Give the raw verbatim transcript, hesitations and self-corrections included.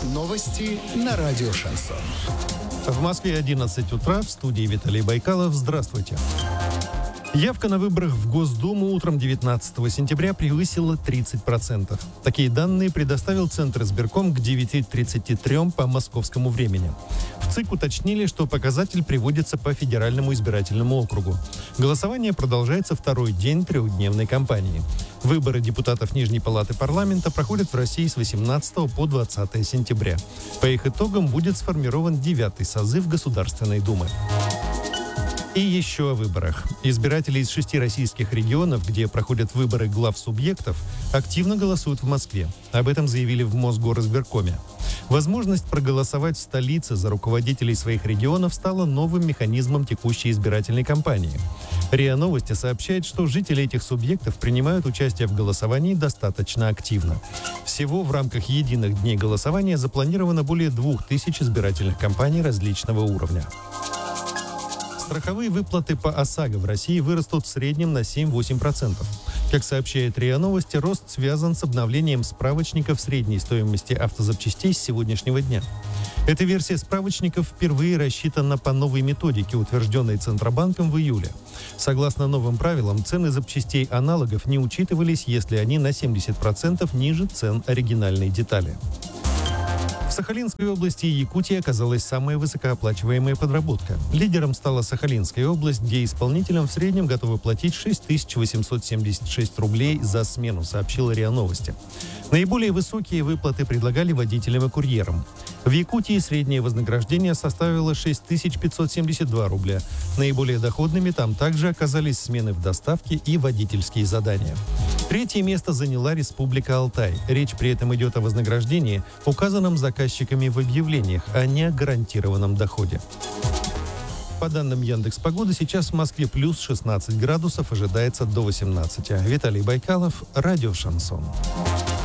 Новости на радио «Шансон». В Москве одиннадцать утра, в студии Виталий Байкалов. Здравствуйте. Явка на выборах в Госдуму утром девятнадцатого сентября превысила тридцать процентов. Такие данные предоставил Центр избирком к девяти тридцати трём по московскому времени. В ЦИК уточнили, что показатель приводится по федеральному избирательному округу. Голосование продолжается второй день трехдневной кампании. Выборы депутатов Нижней палаты парламента проходят в России с восемнадцатого по двадцатое сентября. По их итогам будет сформирован девятый созыв Государственной Думы. И еще о выборах. Избиратели из шести российских регионов, где проходят выборы глав субъектов, активно голосуют в Москве. Об этом заявили в Мосгоризбиркоме. Возможность проголосовать в столице за руководителей своих регионов стала новым механизмом текущей избирательной кампании. РИА Новости сообщает, что жители этих субъектов принимают участие в голосовании достаточно активно. Всего в рамках единых дней голосования запланировано более двух тысяч избирательных кампаний различного уровня. Страховые выплаты по ОСАГО в России вырастут в среднем на семь-восемь процентов. Как сообщает РИА Новости, рост связан с обновлением справочников средней стоимости автозапчастей с сегодняшнего дня. Эта версия справочников впервые рассчитана по новой методике, утвержденной Центробанком в июле. Согласно новым правилам, цены запчастей аналогов не учитывались, если они на семьдесят процентов ниже цен оригинальной детали. В Сахалинской области и Якутии оказалась самая высокооплачиваемая подработка. Лидером стала Сахалинская область, где исполнителям в среднем готовы платить шесть тысяч восемьсот семьдесят шесть рублей за смену, сообщила РИА Новости. Наиболее высокие выплаты предлагали водителям и курьерам. В Якутии среднее вознаграждение составило шесть тысяч пятьсот семьдесят два рубля. Наиболее доходными там также оказались смены в доставке и водительские задания. Третье место заняла Республика Алтай. Речь при этом идет о вознаграждении, указанном заказчиками в объявлениях, а не о гарантированном доходе. По данным Яндекс.Погоды, сейчас в Москве плюс шестнадцать градусов, ожидается до восемнадцати. Виталий Байкалов, радио «Шансон».